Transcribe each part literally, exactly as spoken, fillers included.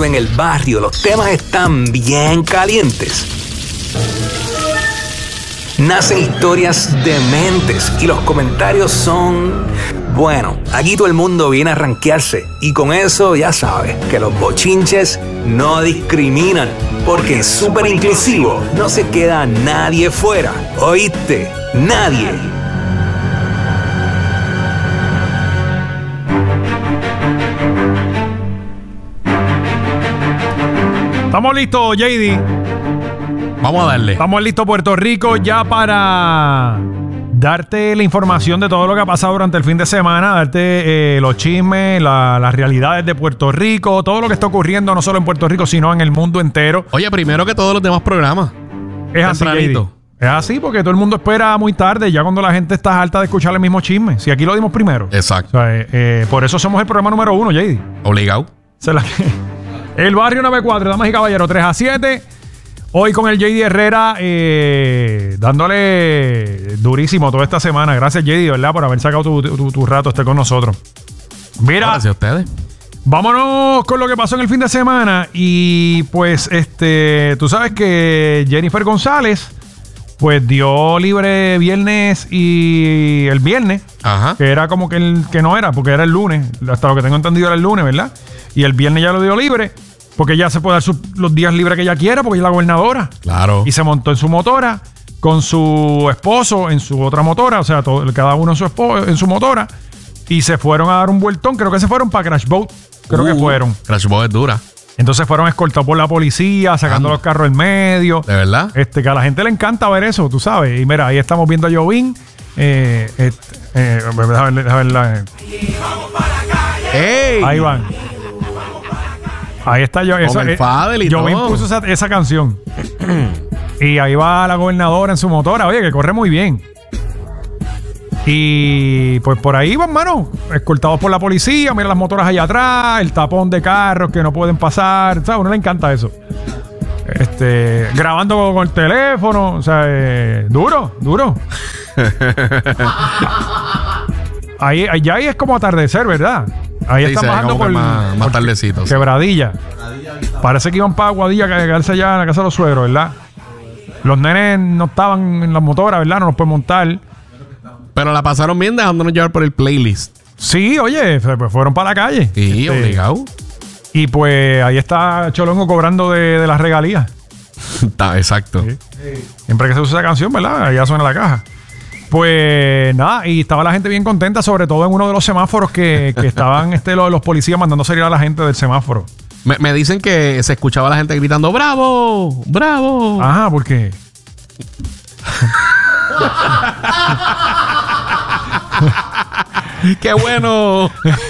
cuando en el barrio los temas están bien calientes, nacen historias dementes y los comentarios son... Bueno, aquí todo el mundo viene a rankearse y con eso ya sabes que los bochinches no discriminan, porque en Súper Inclusivo no se queda nadie fuera. ¿Oíste? Nadie. Estamos listos, J D. Vamos a darle. Estamos listos, Puerto Rico, ya para darte la información de todo lo que ha pasado durante el fin de semana, darte eh, los chismes, la, las realidades de Puerto Rico, todo lo que está ocurriendo no solo en Puerto Rico, sino en el mundo entero. Oye, primero que todos los demás programas. Es así, J D. Es así porque todo el mundo espera muy tarde, ya cuando la gente está harta de escuchar el mismo chisme. Si aquí lo dimos primero. Exacto. O sea, eh, eh, por eso somos el programa número uno, J D. Obligado. Se la... El Barrio noventa y cuatro, damas y caballeros, tres a siete. Hoy con el J D Herrera, eh, dándole durísimo toda esta semana. Gracias, J D, ¿verdad? Por haber sacado tu, tu, tu rato esté con nosotros. Mira, gracias a ustedes. Vámonos con lo que pasó en el fin de semana. Y pues, este, tú sabes que Jennifer González, pues dio libre viernes y el viernes. Ajá. Que era como que, el, que no era, porque era el lunes. Hasta lo que tengo entendido era el lunes, ¿verdad? Y el viernes ya lo dio libre. Porque ella se puede dar su, los días libres que ella quiera, porque ella es la gobernadora. Claro. Y se montó en su motora con su esposo en su otra motora, o sea, todo, cada uno en su, esposo, en su motora. Y se fueron a dar un vueltón. Creo que se fueron para Crash Boat. Creo uh, que fueron. Crash Boat es dura. Entonces fueron escoltados por la policía, sacando Ando. los carros en medio. ¿De verdad? Este, que a la gente le encanta ver eso, tú sabes. Y mira, ahí estamos viendo a Jovín. Eh, este, eh, déjame verla. ¡Ey! Ahí van. Ahí está yo. Eso, el Fadel y yo me todo. impuso esa, esa canción. Y ahí va la gobernadora en su motora. Oye, que corre muy bien. Y pues por ahí van, mano, escoltados por la policía. Mira las motoras allá atrás, el tapón de carros que no pueden pasar. ¿Sabes? A uno le encanta eso. Este, grabando con, con el teléfono. O sea, eh, duro, duro. Ahí, allá ahí es como atardecer, ¿verdad? Ahí sí, están bajando por, más, más tardecito. Quebradilla. Sí. Parece que iban para Aguadilla a quedarse allá en la casa de los suegros, ¿verdad? Los nenes no estaban en la motora, ¿verdad? No los pueden montar. Pero la pasaron bien dejándonos llevar por el playlist. Sí, oye, pues fueron para la calle. Sí, este, obligado. Y pues ahí está Cholongo cobrando de, de las regalías. Está, exacto. Sí. Siempre que se usa esa canción, ¿verdad? Allá suena la caja. Pues nada, y estaba la gente bien contenta, sobre todo en uno de los semáforos que, que estaban este, los, los policías mandando salir a la gente del semáforo. Me, me dicen que se escuchaba a la gente gritando ¡bravo! ¡Bravo! Ajá, ¿por qué? ¡Qué bueno!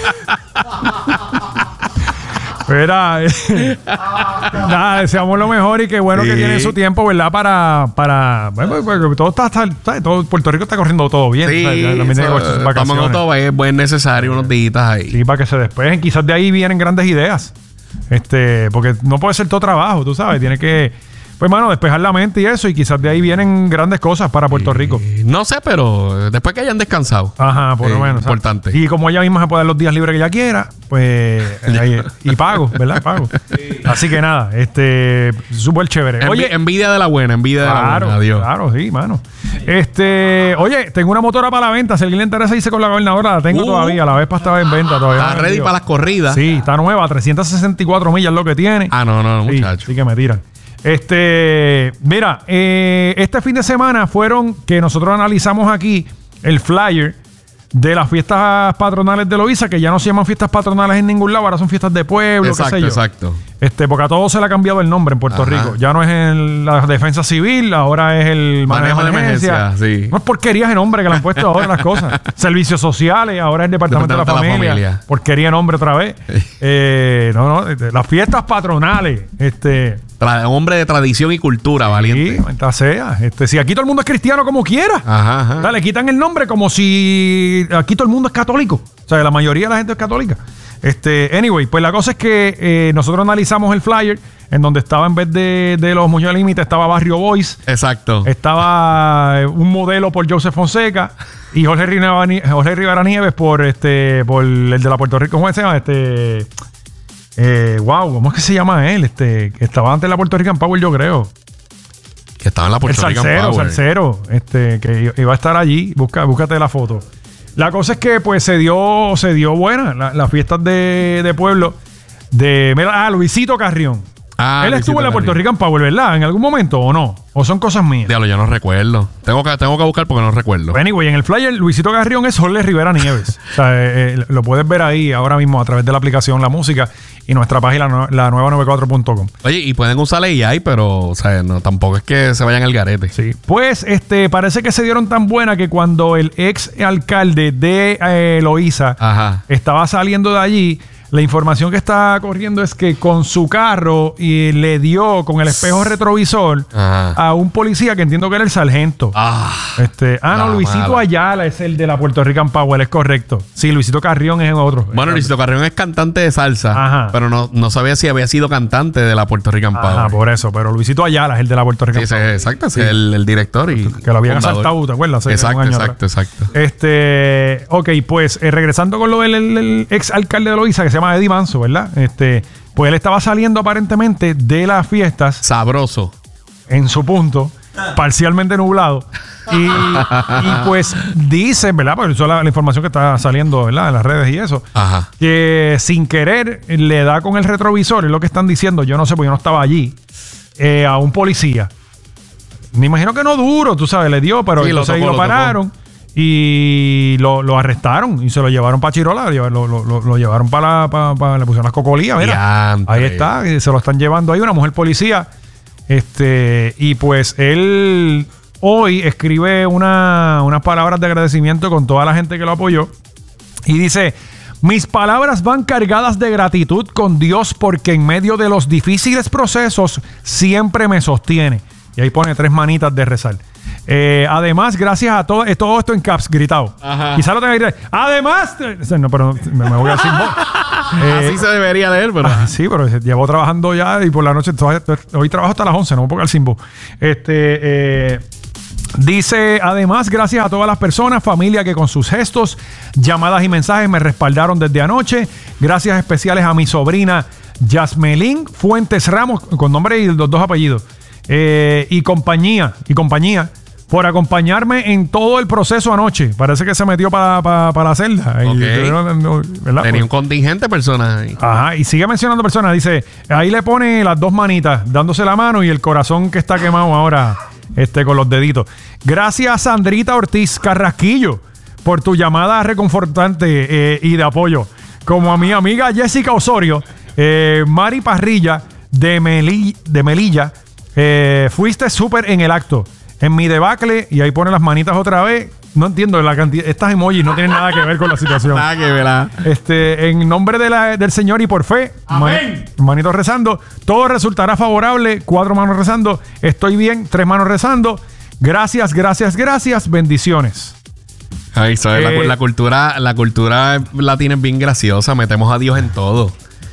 Era, nada, deseamos lo mejor y qué bueno sí. que tiene su tiempo, ¿verdad? Para, para bueno, porque todo está, está, todo Puerto Rico está corriendo todo bien. Sí, también tiene sus vacaciones. Todo es buen necesario unos días ahí. Sí, para que se despejen. Quizás de ahí vienen grandes ideas. Este, porque no puede ser todo trabajo, tú sabes. Tiene que, pues, mano, despejar la mente y eso. Y quizás de ahí vienen grandes cosas para Puerto sí. Rico. No sé, pero después que hayan descansado. Ajá, por lo eh, menos. Importante. ¿Sabes? Y como ella misma se puede dar los días libres que ella quiera, pues, ahí, y pago, ¿verdad? Pago. Sí. Así que nada, este, súper chévere. Envi oye, envidia de la buena, envidia claro, de la buena. Adiós. Claro, sí, mano. Este, oye, tengo una motora para la venta. Si a alguien le interesa irse con la gobernadora, la tengo uh, todavía. La Vespa estaba en venta todavía. Está ready para las corridas. Sí, está nueva, trescientas sesenta y cuatro millas lo que tiene. Ah, no, no, sí, muchacho. Sí que me tiran. Este, mira, eh, este fin de semana fueron que nosotros analizamos aquí el flyer de las fiestas patronales de Loíza, que ya no se llaman fiestas patronales en ningún lado, ahora son fiestas de pueblo, exacto, qué sé yo. Exacto. Este, porque a todos se le ha cambiado el nombre en Puerto Ajá. Rico. Ya no es en la defensa civil, ahora es el manejo, manejo de emergencia. De emergencia sí. No es porquería de nombre que le han puesto ahora las cosas. Servicios sociales, ahora es el departamento, departamento de la, de la familia. familia. Porquería de nombre otra vez. eh, no, no, las fiestas patronales, este. Tra hombre de tradición y cultura, valiente. Sí, mientras sea. Este, si aquí todo el mundo es cristiano como quiera, ajá, ajá. Dale, quitan el nombre como si aquí todo el mundo es católico. O sea, la mayoría de la gente es católica. Este, anyway, pues la cosa es que eh, nosotros analizamos el flyer en donde estaba, en vez de, de los Muñoz Límite, estaba Barrio Boys. Exacto. Estaba eh, un modelo por Joseph Fonseca y Jorge Rivera, Jorge Rivera Nieves por este, por el de la Puerto Rico. ¿Cómo se llama? Este. Eh, wow, ¿cómo es que se llama él? Este, que estaba antes en la Puerto Rican Power, yo creo. Que estaba en la Puerto Rican Power. El salsero, este, que iba a estar allí. Busca, búscate la foto. La cosa es que pues se dio, se dio buena las la fiestas de, de pueblo de ah, Luisito Carrión. Ah, él estuvo en la Puerto Rican Power, ¿verdad? ¿En algún momento o no? ¿O son cosas mías? Diablo, yo no recuerdo. Tengo que, tengo que buscar porque no recuerdo. Anyway, en el flyer, Luisito Carrión es Jorge Rivera Nieves. O sea, eh, eh, lo puedes ver ahí ahora mismo a través de la aplicación La Música y nuestra página, la, la nueva noventa y cuatro punto com. Oye, y pueden usar A I, pero, o sea, no, tampoco es que se vayan al garete. Sí. Pues, este, parece que se dieron tan buena que cuando el ex alcalde de eh, Loíza Ajá. estaba saliendo de allí, la información que está corriendo es que con su carro y le dio con el espejo retrovisor Ajá. a un policía que entiendo que era el sargento. Ah, este, ah no, Luisito mala. Ayala es el de la Puerto Rican Power, es correcto. Sí, Luisito Carrión es otro. Bueno, Luisito Carrión es cantante de salsa, Ajá. pero no, no sabía si había sido cantante de la Puerto Rican Power. Ah, por eso, pero Luisito Ayala es el de la Puerto Rican sí, Power. Sí, exacto, sí. el, el director y que lo habían asaltado, ¿te acuerdas? Exacto, exacto, exacto. Este, ok, pues eh, regresando con lo del el, el ex alcalde de Loíza que se llama Eddie Manso, ¿verdad? Este, pues él estaba saliendo aparentemente de las fiestas. Sabroso. En su punto, parcialmente nublado. Y, y pues dicen, ¿verdad? Porque eso es la, la información que está saliendo, ¿verdad? En las redes y eso. Ajá. Que sin querer le da con el retrovisor, es lo que están diciendo. Yo no sé, porque yo no estaba allí. Eh, a un policía. Me imagino que no duro, tú sabes, le dio, pero sí, entonces lo, tocó, ahí lo pararon. Lo y lo, lo arrestaron y se lo llevaron para Chirola, lo, lo, lo, lo llevaron para, para, para le pusieron las cocolías, mira, Diantre. Ahí está, y se lo están llevando ahí una mujer policía, este, y pues él hoy escribe una, unas palabras de agradecimiento con toda la gente que lo apoyó y dice: mis palabras van cargadas de gratitud con Dios porque en medio de los difíciles procesos siempre me sostiene. Y ahí pone tres manitas de rezar. Eh, además, gracias a todo, todo esto en caps, gritado. Quizá lo tenga que gritar. Además, no, pero me, me voy a decir eh, así se debería leer, pero ah, sí, pero llevo trabajando ya y por la noche, hoy trabajo hasta las once, no me pongo el simbo. Este, eh, dice, además, gracias a todas las personas, familia que con sus gestos, llamadas y mensajes me respaldaron desde anoche. Gracias especiales a mi sobrina Yasmelín Fuentes Ramos, con nombre y los dos apellidos. Eh, y compañía, y compañía, por acompañarme en todo el proceso anoche. Parece que se metió para pa, pa la celda. Okay. Y, ¿verdad? Tenía un contingente de personas ahí. Ajá, y sigue mencionando personas. Dice, ahí le pone las dos manitas, dándose la mano y el corazón que está quemado ahora, este, con los deditos. Gracias, Sandrita Ortiz Carrasquillo, por tu llamada reconfortante eh, y de apoyo. Como a mi amiga Jessica Osorio, eh, Mari Parrilla de, Meli, de Melilla. Eh, fuiste súper en el acto. En mi debacle, y ahí pone las manitas otra vez. No entiendo la cantidad. Estas emojis no tienen nada que ver con la situación. Nada que ver. ¿Ah? Este, en nombre de la, del Señor y por fe, amén. Man, manitos rezando. Todo resultará favorable. Cuatro manos rezando. Estoy bien. Tres manos rezando. Gracias, gracias, gracias. Bendiciones. Ay, ¿sabes? Eh, la, la cultura, la cultura latina es bien graciosa. Metemos a Dios en todo.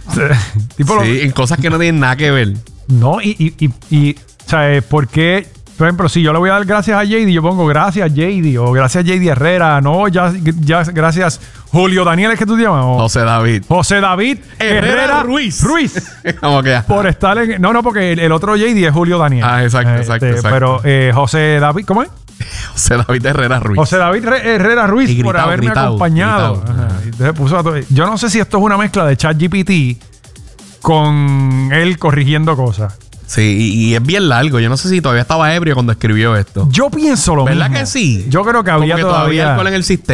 tipo sí, lo, en cosas que no tienen nada que ver. No, y, y, y, y ¿sabes por qué? Por ejemplo, si yo le voy a dar gracias a J D, yo pongo gracias J D o gracias J D Herrera, no, ya, ya gracias Julio Daniel, ¿es que tú te llamas? O José David. José David Herrera, Herrera Ruiz. Ruiz. ¿Cómo que? Por estar en... No, no, porque el, el otro J D es Julio Daniel. Ah, exacto, este, exacto, exacto. Pero eh, José David, ¿cómo es? José David Herrera Ruiz. José David Herrera Ruiz gritado, por haberme gritado, acompañado. Gritado. Ajá. Entonces puso a todo. Yo no sé si esto es una mezcla de ChatGPT con él corrigiendo cosas. Sí, y, y es bien largo. Yo no sé si todavía estaba ebrio cuando escribió esto. Yo pienso lo ¿verdad mismo. ¿Verdad que sí? Yo creo que había Como que todavía... todavía alcohol en el sistema.